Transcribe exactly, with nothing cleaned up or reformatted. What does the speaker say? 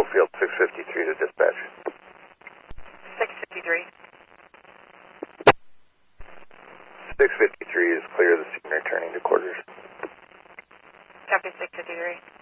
Field six fifty-three to dispatch. six fifty-three. six fifty-three is clear of the scene returning to quarters. Copy six fifty-three.